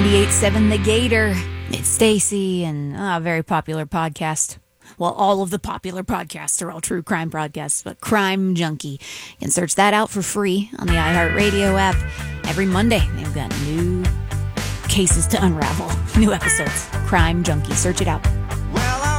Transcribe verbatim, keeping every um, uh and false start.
ninety-eight point seven The Gator. It's Stacy and uh, a very popular podcast. Well, all of the popular podcasts are all true crime podcasts, but Crime Junkie. You can search that out for free on the iHeartRadio app. Every Monday, they've got new cases to unravel. New episodes. Crime Junkie. Search it out.